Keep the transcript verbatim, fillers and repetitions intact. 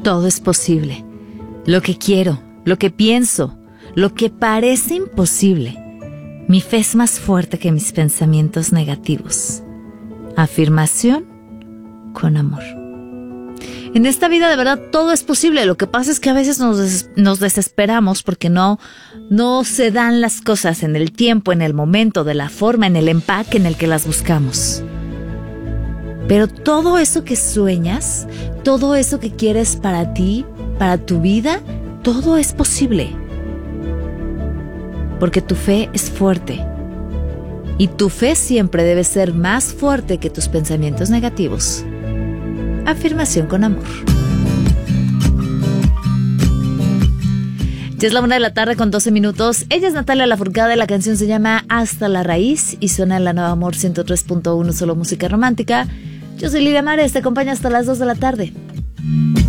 Todo es posible. Lo que quiero, lo que pienso, lo que parece imposible. Mi fe es más fuerte que mis pensamientos negativos. Afirmación con amor. En esta vida de verdad todo es posible. Lo que pasa es que a veces nos, des- nos desesperamos porque no, no se dan las cosas en el tiempo, en el momento, de la forma, en el empaque en el que las buscamos. Pero todo eso que sueñas, todo eso que quieres para ti, para tu vida, todo es posible. Porque tu fe es fuerte. Y tu fe siempre debe ser más fuerte que tus pensamientos negativos. Afirmación con amor. Ya es la una de la tarde con doce minutos. Ella es Natalia Lafourcade, la canción se llama Hasta la Raíz y suena en la Nueva Amor ciento tres punto uno, solo música romántica. Yo soy Lidia Mares, te acompaño hasta las dos de la tarde.